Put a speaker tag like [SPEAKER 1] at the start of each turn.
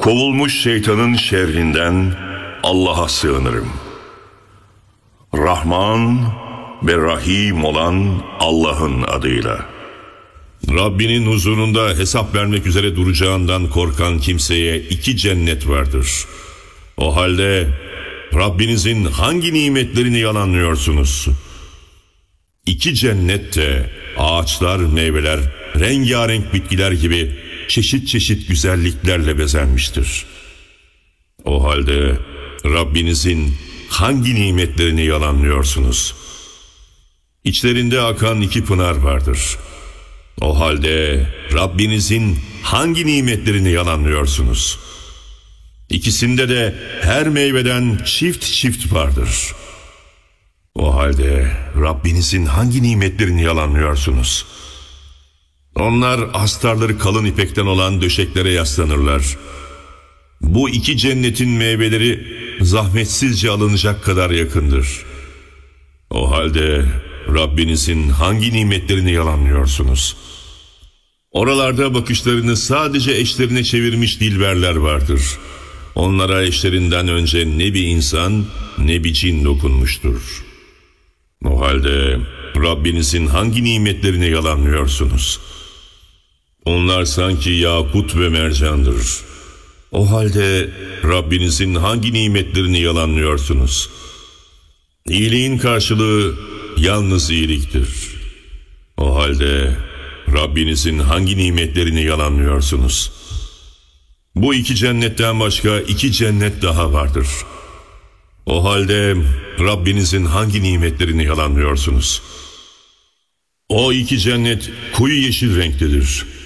[SPEAKER 1] Kovulmuş şeytanın şerrinden Allah'a sığınırım. Rahman ve Rahim olan Allah'ın adıyla.
[SPEAKER 2] Rabbinin huzurunda hesap vermek üzere duracağından korkan kimseye 2 cennet vardır. O halde Rabbinizin hangi nimetlerini yalanlıyorsunuz? 2 cennet de ağaçlar, meyveler, rengarenk bitkiler gibi çeşit çeşit güzelliklerle bezenmiştir. O halde Rabbinizin hangi nimetlerini yalanlıyorsunuz? İçlerinde akan 2 pınar vardır. O halde Rabbinizin hangi nimetlerini yalanlıyorsunuz? İkisinde de her meyveden çift çift vardır. O halde Rabbinizin hangi nimetlerini yalanlıyorsunuz? Onlar astarları kalın ipekten olan döşeklere yaslanırlar. Bu 2 cennetin meyveleri zahmetsizce alınacak kadar yakındır. O halde Rabbinizin hangi nimetlerini yalanlıyorsunuz? Oralarda bakışlarını sadece eşlerine çevirmiş dilberler vardır. Onlara eşlerinden önce ne bir insan ne bir cin dokunmuştur. O halde Rabbinizin hangi nimetlerini yalanlıyorsunuz? Onlar sanki yakut ve mercandır. O halde Rabbinizin hangi nimetlerini yalanlıyorsunuz? İyiliğin karşılığı yalnız iyiliktir. O halde Rabbinizin hangi nimetlerini yalanlıyorsunuz? Bu 2 cennetten başka 2 cennet daha vardır. O halde Rabbinizin hangi nimetlerini yalanlıyorsunuz? O 2 cennet koyu yeşil renktedir.